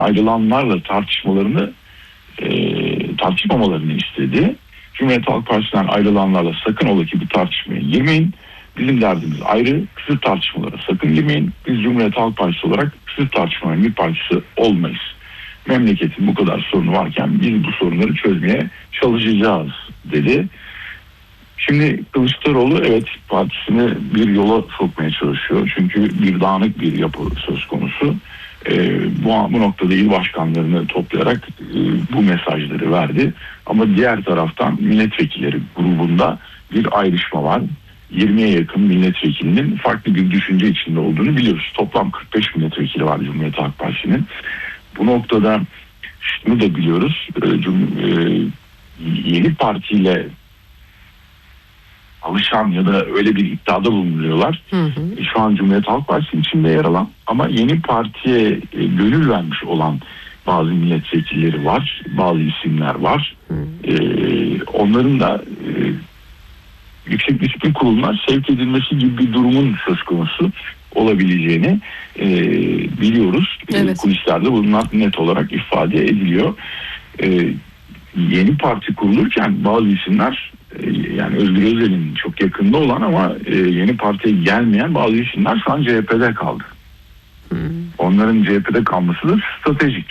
ayrılanlarla tartışmamalarını istedi. Cumhuriyet Halk Partisi'nden ayrılanlarla sakın ola ki bu tartışmaya girmeyin. Bizim derdimiz ayrı. Kısır tartışmalara sakın girmeyin. Biz Cumhuriyet Halk Partisi olarak kısır tartışmaların bir parçası olmayız. Memleketin bu kadar sorunu varken biz bu sorunları çözmeye çalışacağız dedi. Şimdi Kılıçdaroğlu evet partisini bir yola sokmaya çalışıyor. Çünkü bir dağınık bir yapı söz konusu. Bu noktada il başkanlarını toplayarak bu mesajları verdi. Ama diğer taraftan milletvekilleri grubunda bir ayrışma var. 20'ye yakın milletvekilinin farklı bir düşünce içinde olduğunu biliyoruz. Toplam 45 milletvekili var Cumhuriyet Halk Partisi'nin. Bu noktada şunu da biliyoruz. Yeni partiyle alışan ya da öyle bir iddiada bulunuyorlar. Şu an Cumhuriyet Halk Partisi'nin içinde yer alan ama yeni partiye gönül vermiş olan bazı milletvekilleri var. Bazı isimler var. Onların da Yüksek Disiplin Kurulu'na sevk edilmesi gibi bir durumun söz konusu olabileceğini biliyoruz. Evet. Kulislerde bunlar net olarak ifade ediliyor. Yeni parti kurulurken bazı isimler yani Özgür Özel'in çok yakında olan ama yeni partiye gelmeyen bazı isimler şu an CHP'de kaldı. Onların CHP'de kalması da stratejik.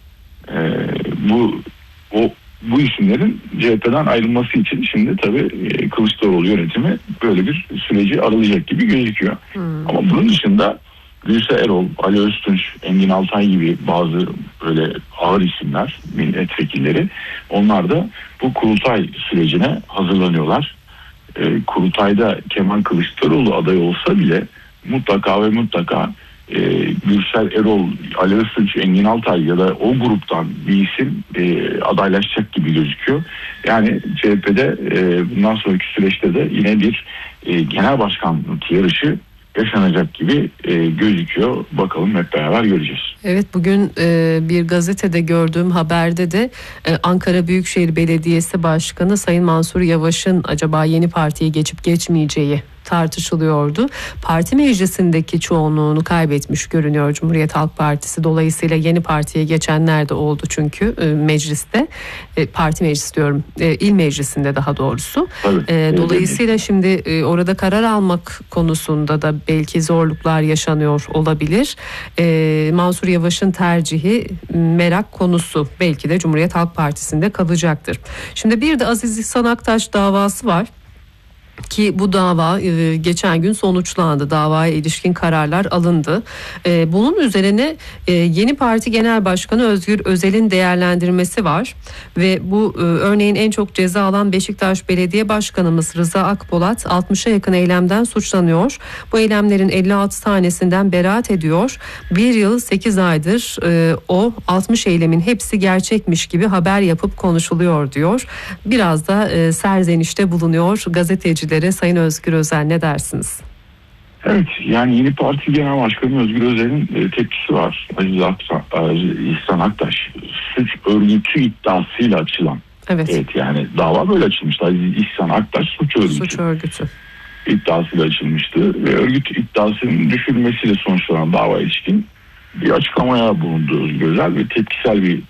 Bu isimlerin CHP'den ayrılması için şimdi tabii Kılıçdaroğlu yönetimi böyle bir süreci aralayacak gibi gözüküyor. Ama bunun dışında Gülse Erol, Ali Öztunç, Engin Altay gibi bazı böyle ağır isimler, milletvekilleri, onlar da bu kurultay sürecine hazırlanıyorlar. Kurultayda Kemal Kılıçdaroğlu aday olsa bile mutlaka ve mutlaka Gürsel Erol, Ali Öztunç, Engin Altay ya da o gruptan bir isim adaylaşacak gibi gözüküyor. Yani CHP'de bundan sonraki süreçte de yine bir genel başkanlık yarışı yaşanacak gibi gözüküyor. Bakalım hep beraber göreceğiz. Evet, bugün bir gazetede gördüğüm haberde de Ankara Büyükşehir Belediyesi Başkanı Sayın Mansur Yavaş'ın acaba yeni partiye geçip geçmeyeceği tartışılıyordu. Parti meclisindeki çoğunluğunu kaybetmiş görünüyor Cumhuriyet Halk Partisi. Dolayısıyla yeni partiye geçenler de oldu çünkü mecliste. Parti meclisi diyorum, il meclisinde daha doğrusu. Dolayısıyla şimdi orada karar almak konusunda da belki zorluklar yaşanıyor olabilir. Mansur Yavaş'ın tercihi merak konusu. Belki de Cumhuriyet Halk Partisi'nde kalacaktır. Şimdi bir de Aziz İhsan Aktaş davası var. Ki bu dava geçen gün sonuçlandı. Davaya ilişkin kararlar alındı. Bunun üzerine yeni parti genel başkanı Özgür Özel'in değerlendirmesi var. Ve bu örneğin en çok ceza alan Beşiktaş Belediye Başkanımız Rıza Akpolat 60'a yakın eylemden suçlanıyor. Bu eylemlerin 56 tanesinden beraat ediyor. 1 yıl 8 aydır o 60 eylemin hepsi gerçekmiş gibi haber yapıp konuşuluyor diyor. Biraz da serzenişte bulunuyor gazeteci. Sayın Özgür Özel, ne dersiniz? Evet, yani yeni parti genel başkanı Özgür Özel'in tepkisi var. Aziz İhsan Aktaş suç örgütü iddiasıyla açılan. Evet, yani dava böyle açılmıştı. Aziz İhsan Aktaş suç örgütü iddiasıyla açılmıştı ve örgüt iddiasının düşürülmesiyle sonuçlanan dava ilişkin bir açıklamaya bulundu Özgür Özel ve tepkisel bir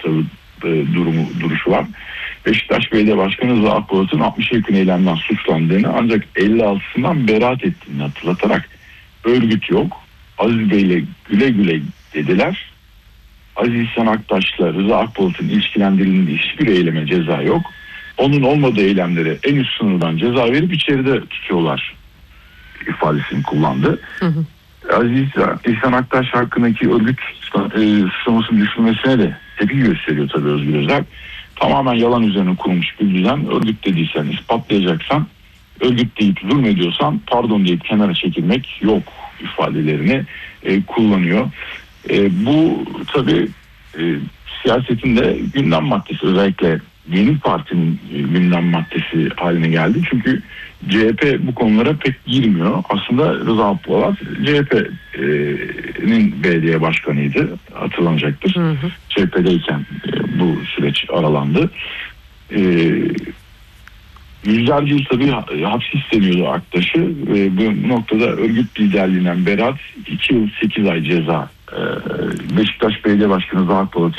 duruşu var. Beşiktaş Belediye Başkanı Rıza Akpolat'ın 60'a yakın eylemden suçlandığını ancak 56'sından beraat ettiğini hatırlatarak örgüt yok, Aziz Bey'le güle güle dediler. Aziz İhsan Aktaş'la Rıza Akpolat'ın ilişkilendirildiği hiçbir eyleme ceza yok. Onun olmadığı eylemlere en üst sınırdan ceza verip içeride tutuyorlar ifadesini kullandı. Aziz İhsan Aktaş hakkındaki örgüt suçlamasının düşürülmesine de tepki gösteriyor tabii Özgür Özel. Tamamen yalan üzerine kurulmuş bir düzen. Örgüt dediysen, ispatlayacaksan, örgüt deyip zulmediyorsan pardon deyip kenara çekilmek yok ifadelerini kullanıyor. Bu tabii siyasetin de gündem maddesi, özellikle yeni partinin gündem maddesi haline geldi. Çünkü CHP bu konulara pek girmiyor. Aslında Rıza Akpolat CHP'nin belediye başkanıydı, hatırlanacaktır. CHP'deyken bu süreç aralandı. Yüzlerce yıl tabii hapis isteniyordu Aktaş'ı ve bu noktada örgüt liderliğinden beraat 2 yıl 8 ay ceza Beşiktaş Belediye Başkanı Zahat Polat